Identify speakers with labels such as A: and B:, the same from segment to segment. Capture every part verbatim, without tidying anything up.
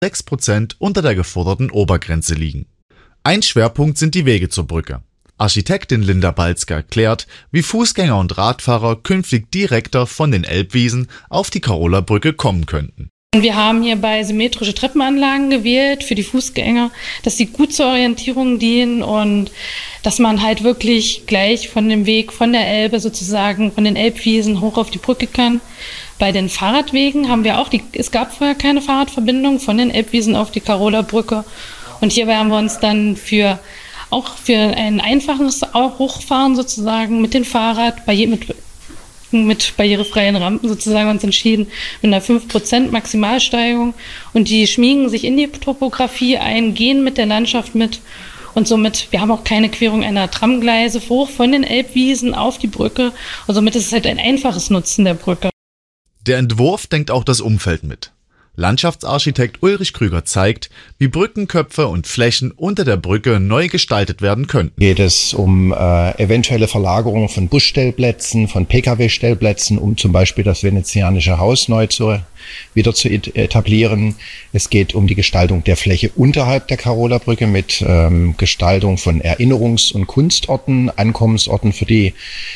A: sechs Prozent unter der geforderten Obergrenze liegen. Ein Schwerpunkt sind die Wege zur Brücke. Architektin Linda Balzke erklärt, wie Fußgänger und Radfahrer künftig direkter von den Elbwiesen auf die Karola-Brücke kommen könnten.
B: Wir haben hierbei symmetrische Treppenanlagen gewählt für die Fußgänger, dass sie gut zur Orientierung dienen und dass man halt wirklich gleich von dem Weg von der Elbe sozusagen, von den Elbwiesen hoch auf die Brücke kann. Bei den Fahrradwegen haben wir auch, die, es gab vorher keine Fahrradverbindung von den Elbwiesen auf die Karola-Brücke und hierbei haben wir uns dann für auch für ein einfaches Hochfahren sozusagen mit dem Fahrrad bei jedem mit mit barrierefreien Rampen sozusagen uns entschieden, mit einer fünf Prozent Maximalsteigung. Und die schmiegen sich in die Topografie ein, gehen mit der Landschaft mit. Und somit, wir haben auch keine Querung einer Tramgleise hoch von den Elbwiesen auf die Brücke. Und somit ist es halt ein einfaches Nutzen der Brücke.
A: Der Entwurf denkt auch das Umfeld mit. Landschaftsarchitekt Ulrich Krüger zeigt, wie Brückenköpfe und Flächen unter der Brücke neu gestaltet werden könnten.
C: Geht es um äh, eventuelle Verlagerung von Busstellplätzen, von Pkw-Stellplätzen, um zum Beispiel das venezianische Haus neu zu, wieder zu etablieren. Es geht um die Gestaltung der Fläche unterhalb der Karola-Brücke mit ähm, Gestaltung von Erinnerungs- und Kunstorten, Ankommensorten für die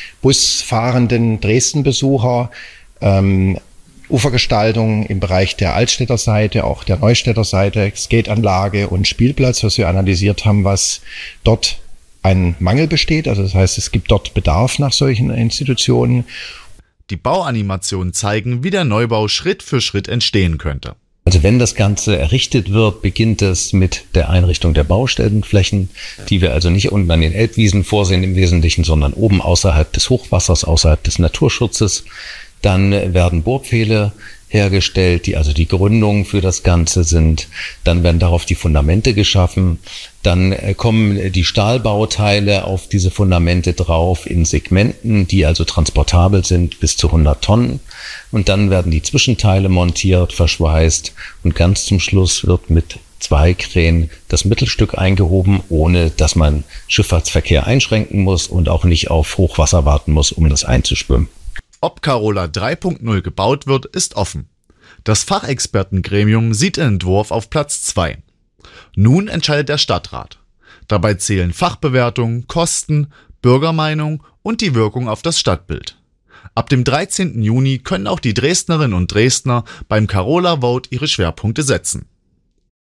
C: busfahrenden Dresden-Besucher, ähm, Ufergestaltung im Bereich der Altstädter Seite, auch der Neustädter Seite, Skateanlage und Spielplatz, was wir analysiert haben, was dort ein Mangel besteht. Also das heißt, es gibt dort Bedarf nach solchen Institutionen.
A: Die Bauanimationen zeigen, wie der Neubau Schritt für Schritt entstehen könnte.
D: Also wenn das Ganze errichtet wird, beginnt es mit der Einrichtung der Baustellenflächen, die wir also nicht unten an den Elbwiesen vorsehen im Wesentlichen, sondern oben außerhalb des Hochwassers, außerhalb des Naturschutzes. Dann werden Bohrpfähle hergestellt, die also die Gründung für das Ganze sind. Dann werden darauf die Fundamente geschaffen. Dann kommen die Stahlbauteile auf diese Fundamente drauf in Segmenten, die also transportabel sind bis zu hundert Tonnen. Und dann werden die Zwischenteile montiert, verschweißt und ganz zum Schluss wird mit zwei Kränen das Mittelstück eingehoben, ohne dass man Schifffahrtsverkehr einschränken muss und auch nicht auf Hochwasser warten muss, um das einzuschwimmen.
A: Ob Karola drei Punkt null gebaut wird, ist offen. Das Fachexpertengremium sieht den Entwurf auf Platz zwei. Nun entscheidet der Stadtrat. Dabei zählen Fachbewertung, Kosten, Bürgermeinung und die Wirkung auf das Stadtbild. Ab dem dreizehnten Juni können auch die Dresdnerinnen und Dresdner beim Karola Vote ihre Schwerpunkte setzen.